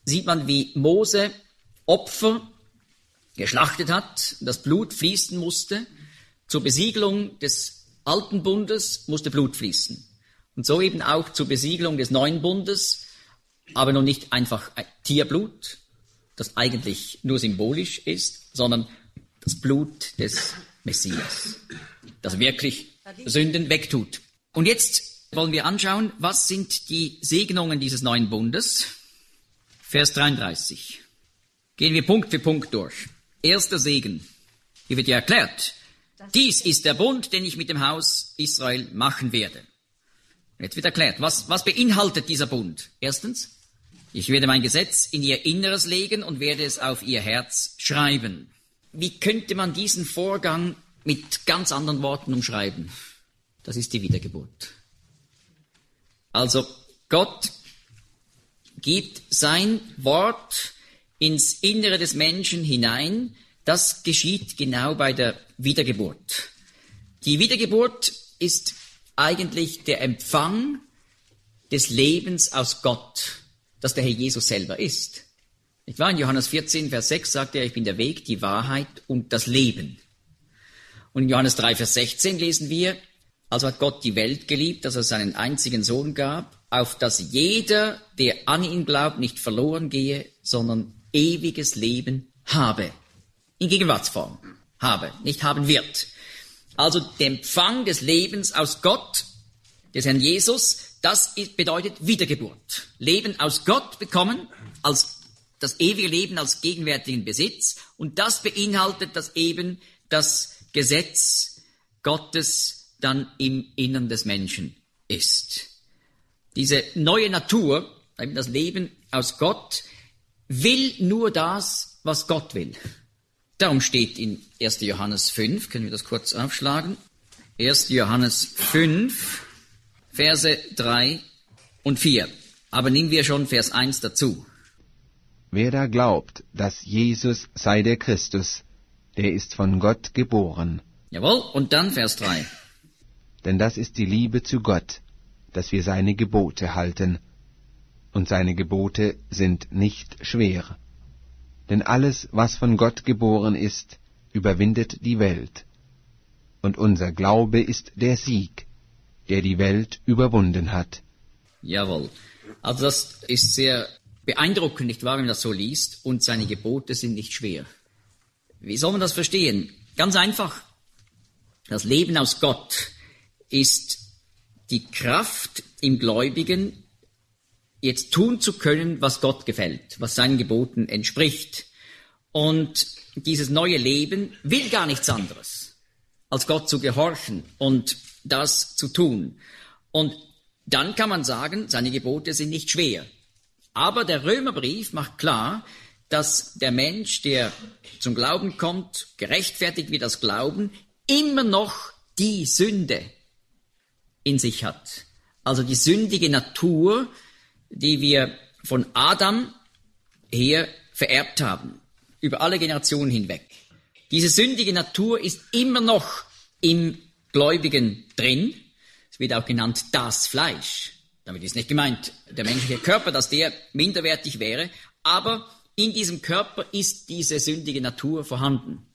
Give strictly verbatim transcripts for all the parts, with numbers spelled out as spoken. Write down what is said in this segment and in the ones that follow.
sieht man, wie Mose Opfer geschlachtet hat, das Blut fließen musste. Zur Besiegelung des alten Bundes musste Blut fließen. Und so eben auch zur Besiegelung des neuen Bundes, aber noch nicht einfach Tierblut, das eigentlich nur symbolisch ist, sondern das Blut des Messias, das wirklich Sünden wegtut. Und jetzt wollen wir anschauen, was sind die Segnungen dieses neuen Bundes? Vers dreiunddreißig. Gehen wir Punkt für Punkt durch. Erster Segen. Hier wird ja erklärt, dies ist der Bund, den ich mit dem Haus Israel machen werde. Jetzt wird erklärt, was, was beinhaltet dieser Bund? Erstens, ich werde mein Gesetz in ihr Inneres legen und werde es auf ihr Herz schreiben. Wie könnte man diesen Vorgang mit ganz anderen Worten umschreiben? Das ist die Wiedergeburt. Also Gott gibt sein Wort ins Innere des Menschen hinein. Das geschieht genau bei der Wiedergeburt. Die Wiedergeburt ist eigentlich der Empfang des Lebens aus Gott, das der Herr Jesus selber ist. Nicht wahr? In Johannes vierzehn, Vers sechs sagt er, ich bin der Weg, die Wahrheit und das Leben. Und in Johannes drei, Vers sechzehn lesen wir, also hat Gott die Welt geliebt, dass er seinen einzigen Sohn gab, auf dass jeder, der an ihn glaubt, nicht verloren gehe, sondern ewiges Leben habe. In Gegenwartsform. Habe, nicht haben wird. Also der Empfang des Lebens aus Gott, des Herrn Jesus, das ist, bedeutet Wiedergeburt. Leben aus Gott bekommen, als das ewige Leben als gegenwärtigen Besitz. Und das beinhaltet, dass eben das Gesetz Gottes dann im Innern des Menschen ist. Diese neue Natur, das Leben aus Gott, will nur das, was Gott will. Darum steht in erster Johannes fünf, können wir das kurz aufschlagen, erster Johannes fünf, Verse drei und vier. Aber nehmen wir schon Vers eins dazu. Wer da glaubt, dass Jesus sei der Christus, der ist von Gott geboren. Jawohl, und dann Vers drei. Denn das ist die Liebe zu Gott, dass wir seine Gebote halten. Und seine Gebote sind nicht schwer. Denn alles, was von Gott geboren ist, überwindet die Welt. Und unser Glaube ist der Sieg, der die Welt überwunden hat. Jawohl. Also das ist sehr beeindruckend, nicht wahr, wenn man das so liest. Und seine Gebote sind nicht schwer. Wie soll man das verstehen? Ganz einfach. Das Leben aus Gott ist die Kraft im Gläubigen, jetzt tun zu können, was Gott gefällt, was seinen Geboten entspricht. Und dieses neue Leben will gar nichts anderes, als Gott zu gehorchen und das zu tun. Und dann kann man sagen, seine Gebote sind nicht schwer. Aber der Römerbrief macht klar, dass der Mensch, der zum Glauben kommt, gerechtfertigt wird das Glauben, immer noch die Sünde in sich hat. Also die sündige Natur, die wir von Adam her vererbt haben, über alle Generationen hinweg. Diese sündige Natur ist immer noch im Gläubigen drin. Es wird auch genannt das Fleisch. Damit ist nicht gemeint der menschliche Körper, dass der minderwertig wäre, aber in diesem Körper ist diese sündige Natur vorhanden.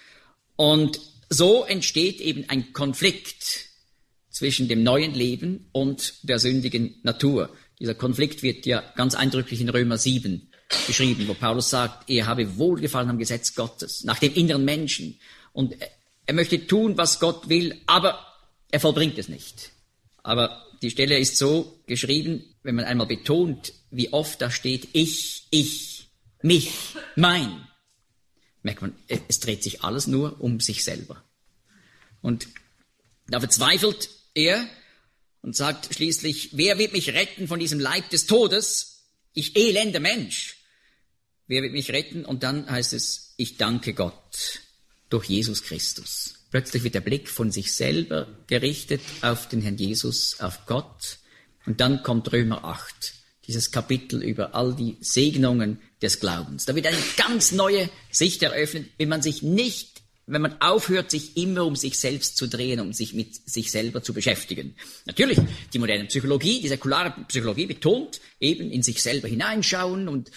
Und so entsteht eben ein Konflikt zwischen dem neuen Leben und der sündigen Natur. Dieser Konflikt wird ja ganz eindrücklich in Römer sieben beschrieben, wo Paulus sagt, er habe Wohlgefallen am Gesetz Gottes, nach dem inneren Menschen. Und er möchte tun, was Gott will, aber er vollbringt es nicht. Aber die Stelle ist so geschrieben, wenn man einmal betont, wie oft da steht, ich, ich, mich, mein, merkt man, es dreht sich alles nur um sich selber. Und da verzweifelt er und sagt schließlich, wer wird mich retten von diesem Leib des Todes? Ich elender Mensch. Wer wird mich retten? Und dann heißt es, ich danke Gott durch Jesus Christus. Plötzlich wird der Blick von sich selber gerichtet auf den Herrn Jesus, auf Gott. Und dann kommt Römer acht, dieses Kapitel über all die Segnungen des Glaubens. Da wird eine ganz neue Sicht eröffnet, wenn man sich nicht, wenn man aufhört, sich immer um sich selbst zu drehen, um sich mit sich selber zu beschäftigen. Natürlich, die moderne Psychologie, die säkulare Psychologie betont eben in sich selber hineinschauen und